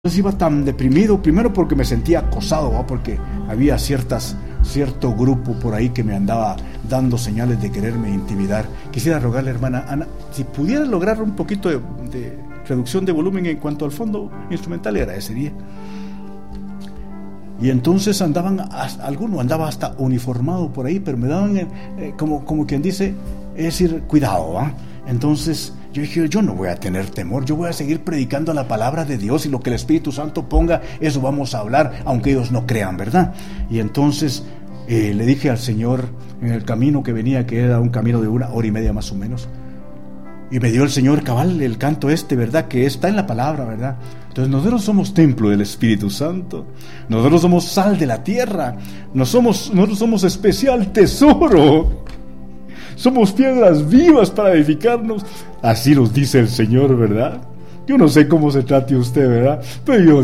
Entonces iba tan deprimido, primero porque me sentía acosado, ¿va? Porque había cierto grupo por ahí que me andaba dando señales de quererme intimidar. Quisiera rogarle, hermana Ana, si pudiera lograr un poquito de reducción de volumen en cuanto al fondo instrumental, le agradecería. Y entonces alguno andaba hasta uniformado por ahí, pero me daban como quien dice, es decir, cuidado, ¿va? Entonces yo dije, yo no voy a tener temor, yo voy a seguir predicando la palabra de Dios y lo que el Espíritu Santo ponga, eso vamos a hablar, aunque ellos no crean, ¿verdad? Y entonces le dije al Señor en el camino que venía, que era un camino de 1.5 horas más o menos, y me dio el Señor cabal el canto ¿verdad? Que está en la palabra, ¿verdad? Entonces nosotros somos templo del Espíritu Santo, nosotros somos sal de la tierra, nosotros somos especial tesoro, somos piedras vivas para edificarnos. Así nos dice el Señor, ¿verdad? Yo no sé cómo se trate usted, ¿verdad? Pero yo